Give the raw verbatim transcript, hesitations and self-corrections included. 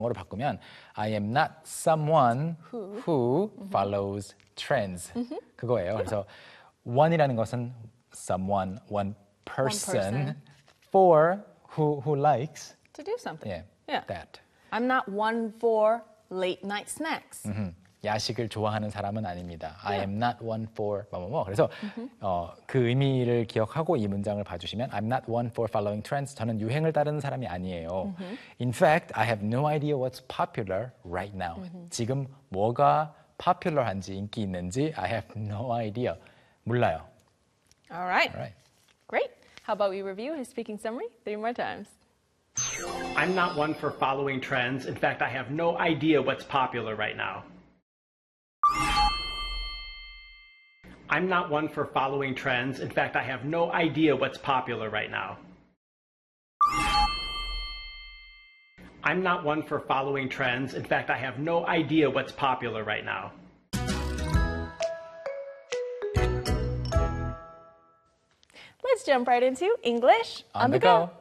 영어로 바꾸면 I am not someone who, who follows trends. 그거예요. 그래서 one이라는 것은 someone, one person, One person. for who, who likes To do something. yeah, Yeah. that. I'm not one for late night snacks. 음흠. 야식을 좋아하는 사람은 아닙니다. I am not one for 뭐뭐뭐. 그래서 어, 그 의미를 기억하고 이 문장을 봐주시면 I'm not one for following trends. 저는 유행을 따르는 사람이 아니에요. In fact, I have no idea what's popular right now. 지금 뭐가 popular한지 인기 있는지 I have no idea. 몰라요. All right. All right. Great. How about we review his speaking summary three more times? I'm not one for following trends. In fact, I have no idea what's popular right now. I'm not one for following trends. In fact, I have no idea what's popular right now. I'm not one for following trends. In fact, I have no idea what's popular right now. Let's jump right into English On the go.